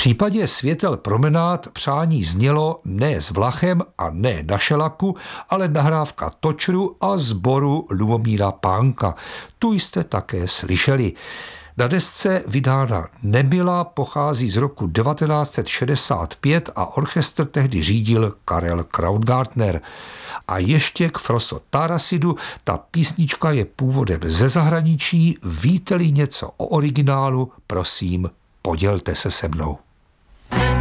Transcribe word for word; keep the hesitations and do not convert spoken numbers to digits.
případě Světel promenád přání znělo ne s Vlachem a ne na šelaku, ale nahrávka Točru a sboru Lubomíra Pánka. Tu jste také slyšeli. Na desce vydána nebyla, pochází z roku devatenáct set šedesát pět a orchestr tehdy řídil Karel Krautgartner. A ještě k Froso Tarasidu, ta písnička je původem ze zahraničí, víte-li něco o originálu, prosím, podělte se se mnou.